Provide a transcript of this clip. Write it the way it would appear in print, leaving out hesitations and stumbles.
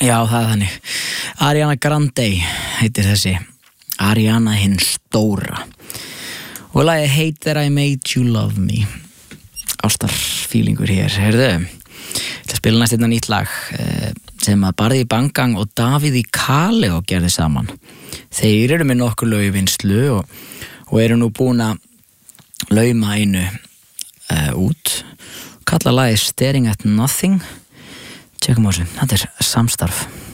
Já, það er þannig. Ariana Grande heitir þessi. Ariana hinn stóra. Og lagið Hate That I Made You Love Me. Ástarfílingur hér, heyrðu. Það spila næst einna nýtt lag sem að Barði Bangang og Davíð í Kaleo gerði saman. Þeir eru með nokkur lög í vinnslu og eru nú búin að lauma einu út. Kalla lagið Staring at Nothing. Tjekkum á þessu, þetta er samstarf.